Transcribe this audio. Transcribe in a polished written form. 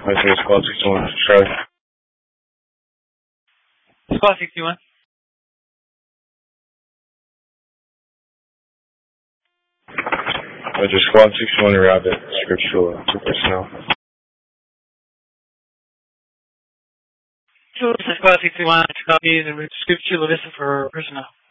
Roger, Squad 61, Charlie. Squad 61. Roger, Squad 61, arrived at Scriptural, 2 personnel. Squad 61, copies and Scriptural listen for personnel.